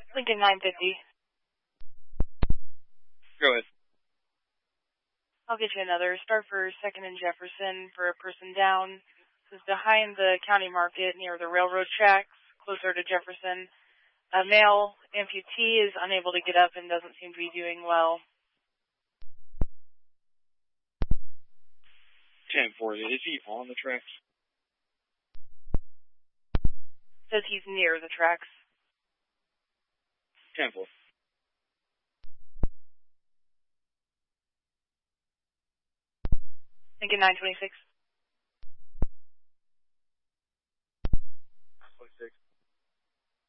Lincoln 950. Go ahead. I'll get you another. Start for 2nd and Jefferson for a person down. This is behind the county market near the railroad tracks, closer to Jefferson. A male amputee is unable to get up and doesn't seem to be doing well. 10-4. Is he on the tracks? Says he's near the tracks. 10-4. Lincoln 926.